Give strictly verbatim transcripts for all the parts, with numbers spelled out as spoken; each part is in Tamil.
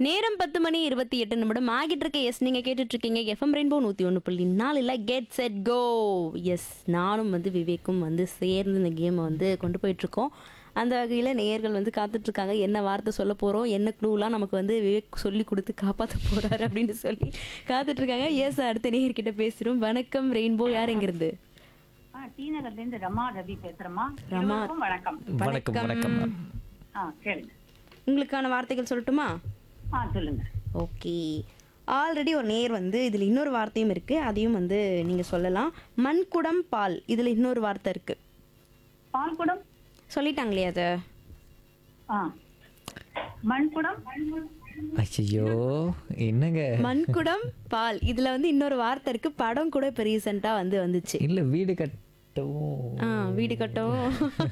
நேரம் பத்து மணி இருபத்தி எட்டு நிமிடம் ஆகிட்டு இருக்க. எஸ், நீங்க கேட்டுட்டு இருக்கீங்க எஃப்எம் ரெயின்போ நூத்தி ஒன்று புள்ளி நாலுல கெட் செட் கோ. எஸ், நானும் வந்து விவேக்கும் வந்து சேர்ந்து இந்த கேமை வந்து கொண்டு போயிட்டு இருக்கோம். அந்த வகையில் நேயர்கள் வந்து காத்துட்டு இருக்காங்க. என்ன வார்த்தை சொல்ல போறோம், என்ன க்ளூலாம் நமக்கு வந்து விவேக் சொல்லி கொடுத்து காப்பாற்ற போறாரு அப்படின்னு சொல்லி காத்துட்டு இருக்காங்க. எஸ், அடுத்த நேயர்கிட்ட பேசுறோம். வணக்கம் ரெயின்போ, யார் எங்கிருந்து? ஆ, டி நகர்ல இருந்து ரமா ரவி பேசுறேம்மா. ரமா. இருவருக்கும் வணக்கம். வணக்கம் வணக்கம் ஆ, கேளுங்க. உங்களுக்கான வார்த்தைகள் சொல்லட்டுமா? ஆ, சொல்லுங்க. ஓகே, ஆல்ரெடி ஒரு நேர் வந்து இதில் இன்னொரு வார்த்தையும் இருக்கு, அதையும் வந்து நீங்க சொல்லலாம். மண்குடம் பால், இதில் இன்னொரு வார்த்தை இருக்கு. பால்குடம். சொல்லிட்டாங்களே அது. ஆ, மண்குடம். ஐயோ என்னங்க மண்குடம் பால், இதுல வந்து இன்னொரு வார்த்தை இருக்கு. படம் கூட இப்போ ரீசெண்டா வந்து வந்துச்சு. இல்ல வீடு கட்டவும் ஆ, வீடு கட்டவும்.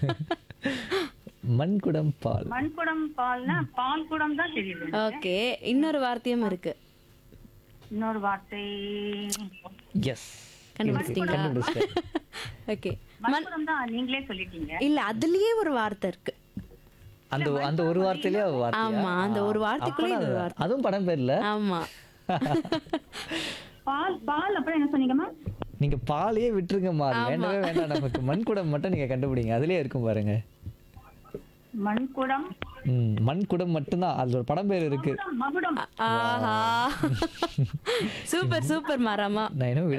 மண்குடம் பால். மண்குடம் பால்னா பால்குடம் தான் தெரியுது. ஓகே, இன்னொரு வார்த்தையும் இருக்கு. இன்னொரு வார்த்தை எஸ் கண்டுபிடிச்சிட்டீங்களா? ஓகே, மண்குடம் தான் நீங்களே சொல்லிட்டீங்க. இல்ல அதுலயே ஒரு வார்த்தை இருக்கு. அந்த அந்த ஒரு வார்த்தையிலே ஒரு வார்த்தை. ஆமா, அந்த ஒரு வார்த்தைக்குள்ளே இது ஒரு வார்த்தை. அதுவும் படம் பேர்ல. ஆமா. பால் பால் அப்புறம் என்ன சொன்னீங்கம்மா? நீங்க பாலையே விட்டுருங்கம்மா, அது வேண்டவே வேண்டாம் நமக்கு. மண்குடம் மட்டும் நீங்க கண்டுபிடிங்க, அதுலயே இருக்கும் பாருங்க. மண்குடம். ம், மண்குடம் மட்டும்தான், அது ஒரு படம் பேர் இருக்கு. மகுடம். ஆஹா, சூப்பர் சூப்பர் மாராமா. நான் இன்னும்